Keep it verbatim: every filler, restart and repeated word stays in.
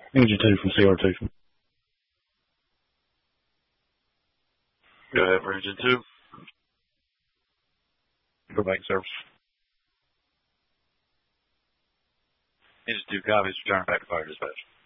Engine two from C R two. Go ahead for engine two. Go back to service. Engine two copies. Return back to fire dispatch.